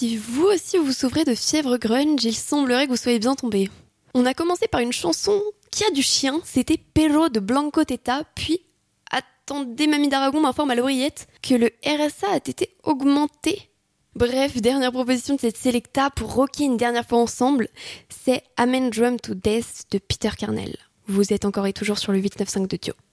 si vous aussi vous souffrez de fièvre grunge, il semblerait que vous soyez bien tombé. On a commencé par une chanson qui a du chien, c'était Perro de Blanco Teta, puis attendez, Mamie d'Aragon m'informe à l'oreillette que le RSA a été augmenté. Bref, dernière proposition de cette Selecta pour rocker une dernière fois ensemble, c'est Amen Drum to Death de Peter Carnell. Vous êtes encore et toujours sur le 895 de Dio.